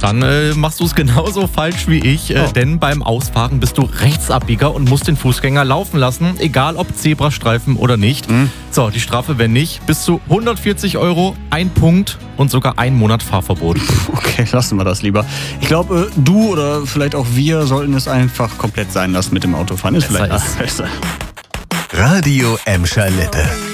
Dann machst du es genauso falsch wie ich, denn beim Ausfahren bist du Rechtsabbieger und musst den Fußgänger laufen lassen, egal ob Zebrastreifen oder nicht. So, die Strafe wäre nicht bis zu 140 €, 1 Punkt und sogar 1 Monat Fahrverbot. Okay, lassen wir das lieber. Ich glaube, du oder vielleicht auch wir sollten es einfach komplett sein lassen mit dem Autofahren. Ist vielleicht besser. Radio Emscher Lippe.